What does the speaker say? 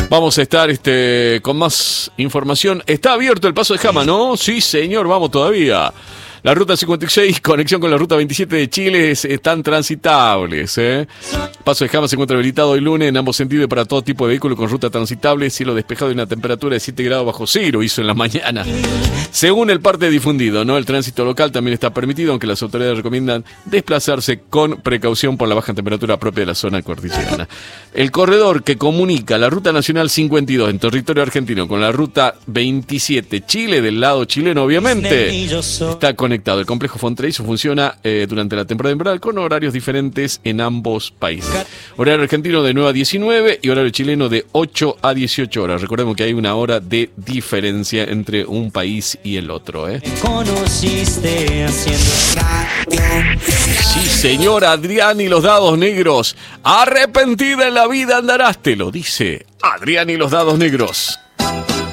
Vamos a estar con más información. Está abierto el Paso de Jama, ¿no? Sí, señor, vamos todavía. La ruta 56, conexión con la ruta 27 de Chile, están transitables. Paso de Jama se encuentra habilitado hoy lunes en ambos sentidos para todo tipo de vehículos con ruta transitable, cielo despejado y una temperatura de 7 grados bajo cero, hizo en la mañana. Según el parte difundido, ¿no? El tránsito local también está permitido, aunque las autoridades recomiendan desplazarse con precaución por la baja temperatura propia de la zona cordillerana. El corredor que comunica la ruta nacional 52 en territorio argentino con la ruta 27 Chile, del lado chileno obviamente, está conectado. El complejo Fontreiso funciona durante la temporada invernal con horarios diferentes en ambos países. Horario argentino de 9 a 19 y horario chileno de 8 a 18 horas. Recordemos que hay una hora de diferencia entre un país y el otro. Sí, señor, Adrián y los dados negros. Arrepentida en la vida andarás, te lo dice Adrián y los dados negros.